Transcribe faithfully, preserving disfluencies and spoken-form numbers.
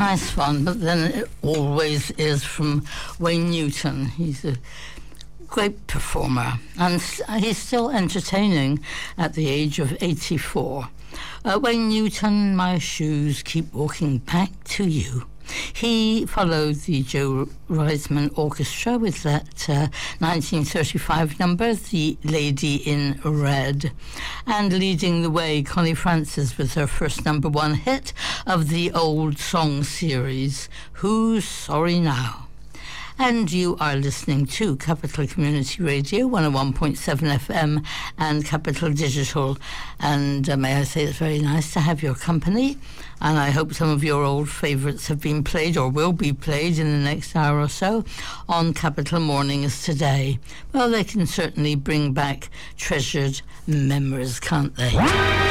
nice one, but then it always is from Wayne Newton. He's a great performer, and he's still entertaining at the age of eighty-four. Uh, Wayne Newton, My Shoes Keep Walking Back to You. He followed the Joe Reisman Orchestra with that uh, nineteen thirty-five number, The Lady in Red. And leading the way, Connie Francis with her first number one hit of the old song series, Who's Sorry Now? And you are listening to Capital Community Radio, one oh one point seven F M and Capital Digital. And uh, may I say it's very nice to have your company. And I hope some of your old favourites have been played or will be played in the next hour or so on Capital Mornings today. Well, they can certainly bring back treasured memories, can't they?